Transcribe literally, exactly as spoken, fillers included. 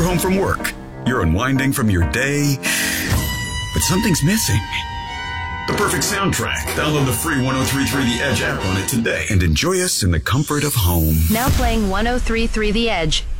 You're home from work. You're unwinding from your day, but something's missing. The perfect soundtrack. Download the free one oh three three The Edge app on it today and enjoy us in the comfort of home. Now playing one oh three three The Edge.